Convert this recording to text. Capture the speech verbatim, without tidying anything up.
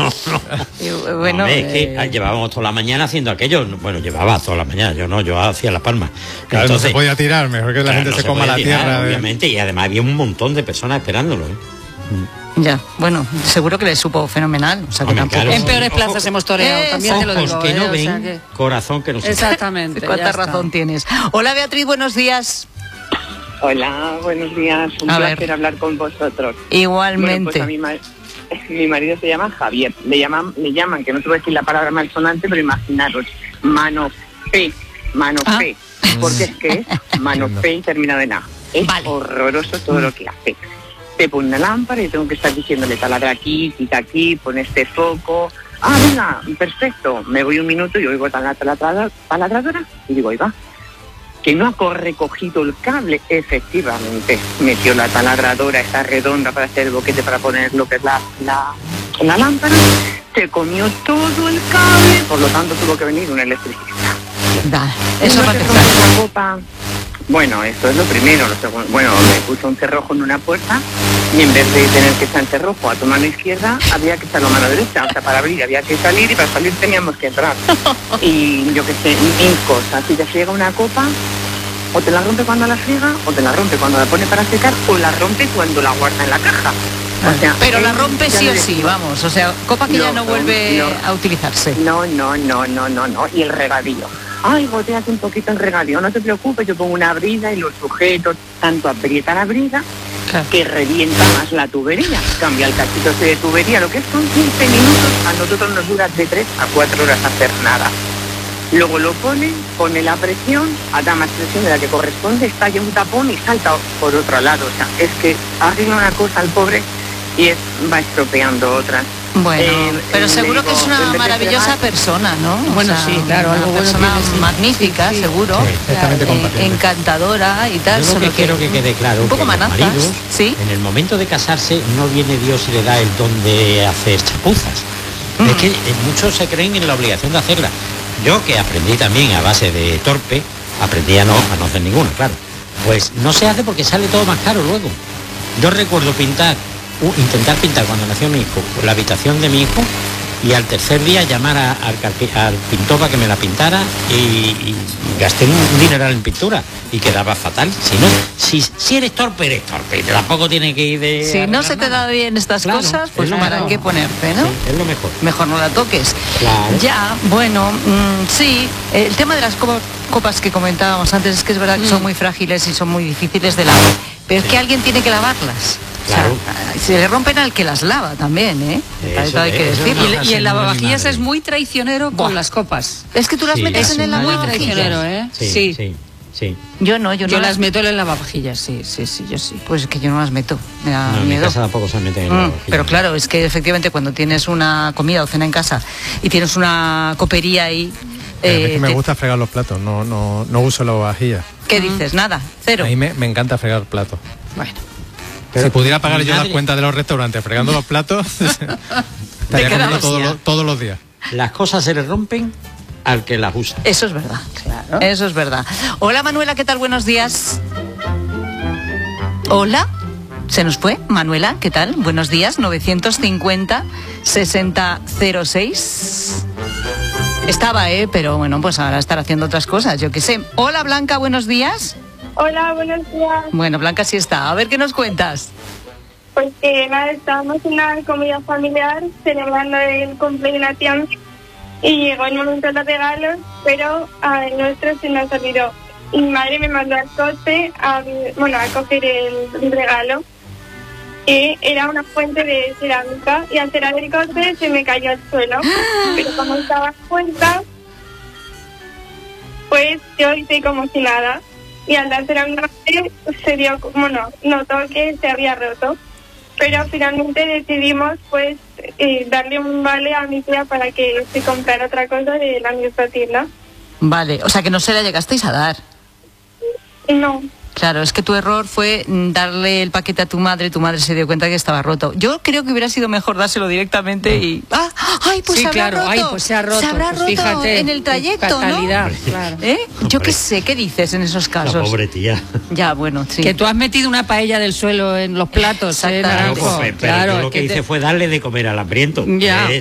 Y, bueno, Hombre, es que eh... llevábamos toda la mañana haciendo aquello. Bueno, llevaba toda la mañana, yo no, yo hacía las palmas. Claro, entonces, no se podía tirar, mejor que la claro, gente no se, se coma la tirar, tierra. Obviamente, de... y además había un montón de personas esperándolo, ¿eh? Ya, bueno, seguro que le supo fenomenal. O sea, que Hombre, tampoco... claro. En peores plazas hemos toreado, Eh, también te lo digo. Ojos que no eh, o ven, sea que... corazón que no se... Exactamente. ¿Cuánta razón tienes? Hola, Beatriz, buenos días. Hola, buenos días. Un a placer ver. hablar con vosotros. Igualmente. Bueno, pues a mi, ma mi marido se llama Javier. Le llaman, le llaman, que no te voy a decir la palabra malsonante, pero imaginaros, mano fe, mano ¿Ah? fe. Porque es que es mano fe y terminado en A. Es vale. horroroso todo lo que hace. Te pone una lámpara y tengo que estar diciéndole taladra aquí, quita aquí, pone este foco. Ah, venga, perfecto. Me voy un minuto y oigo la taladradora y digo, ahí va. Que no ha recogido el cable, efectivamente. Metió la taladradora, esa redonda para hacer el boquete para poner lo que es la, la, la lámpara. Se comió todo el cable, por lo tanto tuvo que venir un electricista. Da, eso ¿No para te empezar. pones la copa? Bueno, esto es lo primero. Lo segundo, bueno, me puso un cerrojo en una puerta y en vez de tener que echar el cerrojo a tu mano izquierda, había que echarlo a mano derecha. O sea, para abrir había que salir y para salir teníamos que entrar. Y yo qué sé, mil cosas. Si te friega una copa, o te la rompe cuando la friega, o te la rompe cuando la pone para secar, o la rompe cuando la guarda en la caja. O sea, pero la él, rompe sí o sí, vamos. O sea, copa que no, ya no vuelve no, a utilizarse. No, no, no, no, no, no. Y el regadío. Ay, goteas un poquito el regadío. No te preocupes, yo pongo una brida y lo sujeto. Tanto aprieta la brida claro. que revienta más la tubería. Cambia el cachito de tubería. Lo que son quince minutos, a nosotros nos dura de tres a cuatro horas hacer nada. Luego lo pone, pone la presión, da más presión de la que corresponde, estalla un tapón y salta por otro lado. O sea, es que arregla una cosa al pobre y es, va estropeando otras. Bueno, eh, pero seguro digo, que es una maravillosa persona, ¿no? Bueno, o sea, sí, claro, una algo persona bueno tiene, magnífica, sí, sí. seguro, Sí, claro, eh, encantadora y tal. Yo lo que solo quiero que, que quede claro, un poco que los manazas, maridos, ¿sí? en el momento de casarse no viene Dios y le da el don de hacer chapuzas. Mm. Es que eh, muchos se creen en la obligación de hacerla. Yo, que aprendí también a base de torpe, aprendí a no, a no hacer ninguna, claro. Pues no se hace porque sale todo más caro luego. Yo recuerdo pintar, uh, intentar pintar cuando nació mi hijo, la habitación de mi hijo, y al tercer día llamar a, a, al pintor para que me la pintara y, y gasté un, un dineral en pintura y quedaba fatal. Si no, si, si eres torpe, eres torpe y tampoco tiene que ir de... Si no se te da bien estas claro, cosas, pues para mejor. Qué ponerte, ¿no? Sí, es lo mejor. Mejor no la toques. Claro. Ya, bueno, mmm, sí, el tema de las copas, copas que comentábamos antes es que es verdad que mm. son muy frágiles y son muy difíciles de lavar, pero sí. es que alguien tiene que lavarlas. Claro. O sea, se le rompen al que las lava también, ¿eh? Eso, hay que decir. Y, y el lavavajillas es muy traicionero con Buah. las copas. Es que tú las sí, metes en el lavavajillas. Muy traicionero, ¿eh? Sí, sí. sí. Sí. Yo no, yo no. Yo las meto en el lavavajillas, sí, sí, sí, yo sí. Pues es que yo no las meto, me da no, miedo. En mi casa tampoco se meten en el lavavajillas. Mm, pero claro, es que efectivamente cuando tienes una comida o cena en casa y tienes una copería ahí... Eh, es que me te... gusta fregar los platos, no, no, no uso lavavajillas. ¿Qué mm. dices? Nada, cero. A mí me, me encanta fregar platos. Bueno. Pero si pudiera pagar yo madre... las cuentas de los restaurantes fregando los platos, estaría comiendo todos los, todos los días. Las cosas se le rompen al que las usa. Eso es verdad, claro. Eso es verdad. Hola Manuela, ¿qué tal? Buenos días. Hola. ¿Se nos fue? Manuela, ¿qué tal? Buenos días, novecientos cincuenta, sesenta cero seis. Estaba, ¿eh? Pero bueno, pues ahora estar haciendo otras cosas, yo qué sé. Hola Blanca, buenos días. Hola, buenos días. Bueno, Blanca sí está. A ver, ¿qué nos cuentas? Pues que nada, estábamos en una comida familiar celebrando el cumpleaños de una tía mía y llegó el momento de los regalos, pero a nuestro se nos olvidó. Y mi madre me mandó al coche a, bueno, a coger el, el regalo, que era una fuente de cerámica, y al cerrar el coche se me cayó al suelo. Pero como estaba en cuenta, pues yo hice como si nada. Y al darse la madre se dio, bueno, notó que se había roto. Pero finalmente decidimos pues eh, darle un vale a mi tía para que se comprara otra cosa de la misma tienda. Vale, o sea que no se la llegasteis a dar. No. Claro, es que tu error fue darle el paquete a tu madre, tu madre se dio cuenta que estaba roto. Yo creo que hubiera sido mejor dárselo directamente y... ¡Ah! ¡Ay, pues sí, se habrá claro. roto! Ay, pues se ha roto. Se habrá pues roto fíjate, en el trayecto, ¿no? Claro. ¿Eh? Yo qué sé, ¿qué dices en esos casos? La pobre tía. Ya, bueno, sí. Que tú has metido una paella del suelo en los platos, ¿eh, Naranjo? Claro, pues, pero claro, yo lo que, que hice te... fue darle de comer al hambriento. Ya. ¿eh?